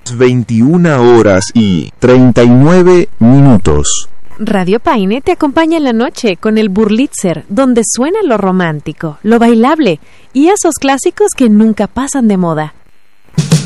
21:39. Radio Paine te acompaña en la noche con el Burlitzer, donde suena lo romántico, lo bailable y esos clásicos que nunca pasan de moda.